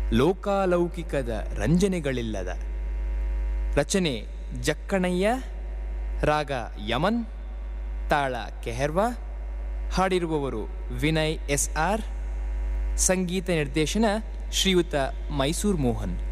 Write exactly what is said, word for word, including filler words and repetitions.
ಲೋಕಾಲೌಕಿಕದ ರಂಜನೆಗಳಿಲ್ಲದ. ರಚನೆ ಜಕ್ಕಣಯ್ಯ, ರಾಗ ಯಮನ್, ತಾಳ ಕೆಹರ್ವಾ. ಹಾಡಿರುವವರು ವಿನಯ್ ಎಸ್ ಆರ್. ಸಂಗೀತ ನಿರ್ದೇಶನ ಶ್ರೀಯುತ ಮೈಸೂರು ಮೋಹನ್.